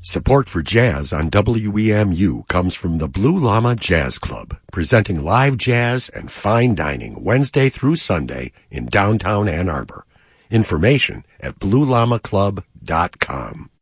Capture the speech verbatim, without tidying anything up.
Support for jazz on W E M U comes from the Blue Llama Jazz Club, presenting live jazz and fine dining Wednesday through Sunday in downtown Ann Arbor. Information at blue llama club dot com.